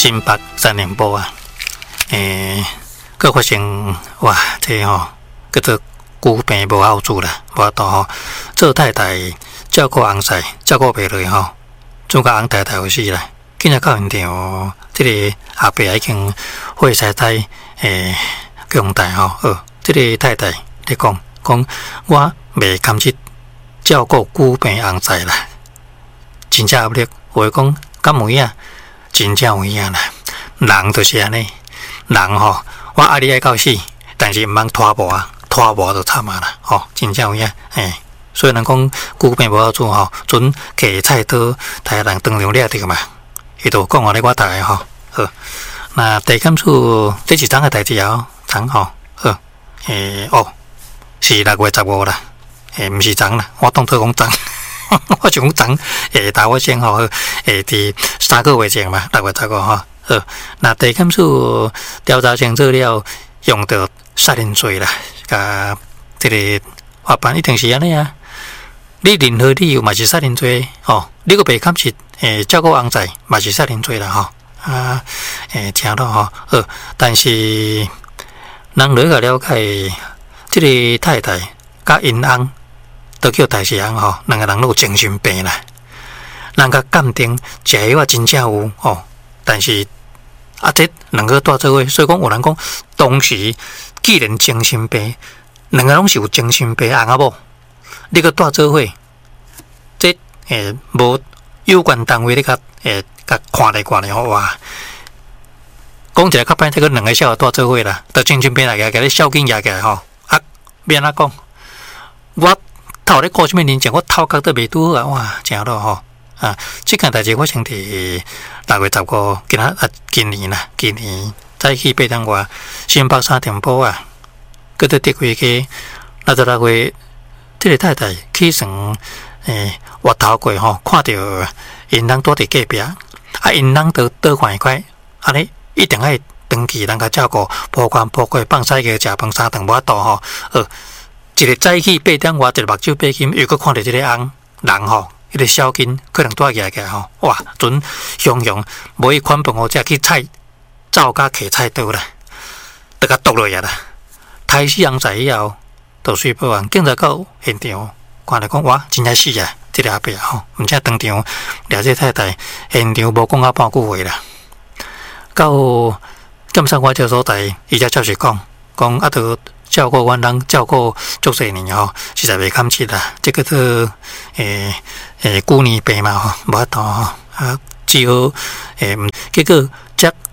新北3年埔啊，佮发生哇，这叫做久病无孝子啦，无度做太太照顾翁婿，照顾袂落总甲翁太太有死啦。今日到现场，这个阿伯已经血晒在强大这个太太咧讲我袂甘去照顾久病翁婿啦，真正压力。话讲敢有影，真正有影啦。人就是安尼，人我爱你爱到死，但是毋通拖磨啊，拖磨就惨啊啦，真正有影。所以人讲久病无孝子准摕菜刀，台人当场掠着嘛。伊就讲我咧，我大个那地检署这是昨个代志昨是6月15啦，毋是昨啦，我当作讲昨。我想讲大我先伫3个月前嘛，6月15那地检署调查清楚了，用到杀人罪啦，甲这个法办一定是安尼啊。你任何理由嘛是杀人罪你个被监视照顾翁婿嘛是杀人罪啦听到但是人了了解，这个太太甲因翁。都叫大西洋两个人都有精神病啦。人甲鉴定食药真正有但是这两个带做伙，所以讲有人讲，当时既然精神病，两个拢是有精神病翁某，你个带做伙，这无有关单位你甲看来哇，讲起来较歹，这个两个小孩带做伙啦，得精神病来甲你孝敬起来免安讲，我。头咧过什么人情，我头壳都未拄好啊！哇，真咯这件代志发生伫6月15，今年早起8点外，新北3点埔啊，搁伫德惠街66岁，这个太太起床滑头过看到因翁住伫隔壁，因翁都倒看一块，安尼一定爱长期人甲照顾，铺关铺过放屎个食饭3顿无度一个早起8点外，一个目睭闭起，又搁看到这个翁人迄个小囡可能带起来哇，准雄无伊款饭只去菜灶甲摕菜刀啦，都甲剁落去啦。杀死翁婿以后，就随报案，警察到现场看来讲，哇，真正死啊！这个阿伯毋则当场掠这太太，现场无讲到半句话啦。到检察官这所在，伊才照实讲都。照顾阮人照顾足侪年实在袂堪吃啦。这个做久年病嘛无法度只好结果则